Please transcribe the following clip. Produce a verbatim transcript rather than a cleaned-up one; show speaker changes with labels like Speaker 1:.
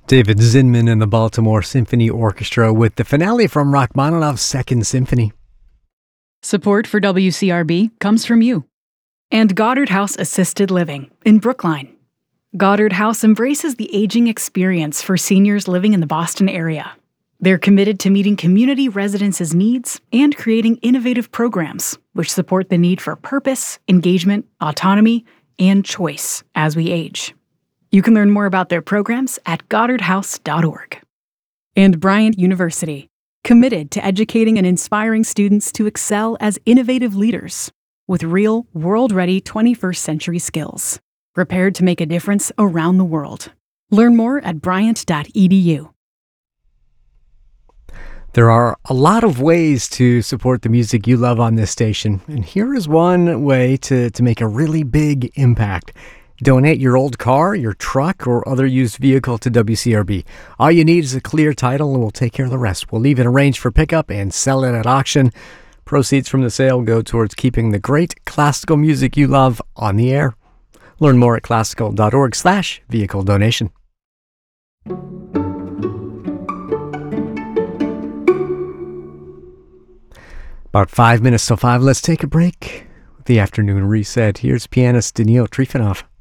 Speaker 1: David Zinman and the Baltimore Symphony Orchestra with the finale from Rachmaninoff's Second Symphony.
Speaker 2: Support for W C R B comes from you. And Goddard House Assisted Living in Brookline. Goddard House embraces the aging experience for seniors living in the Boston area. They're committed to meeting community residents' needs and creating innovative programs which support the need for purpose, engagement, autonomy, and choice as we age. You can learn more about their programs at goddard house dot org. And Bryant University, committed to educating and inspiring students to excel as innovative leaders with real, world-ready twenty-first century skills, prepared to make a difference around the world. Learn more at bryant dot e d u.
Speaker 1: There are a lot of ways to support the music you love on this station, and here is one way to, to make a really big impact. Donate your old car, your truck, or other used vehicle to W C R B. All you need is a clear title, and we'll take care of the rest. We'll leave it arranged for pickup and sell it at auction. Proceeds from the sale go towards keeping the great classical music you love on the air. Learn more at classical dot org slash vehicle donation. About five minutes till five. Let's take a break. The afternoon reset. Here's pianist Danil Trifonov.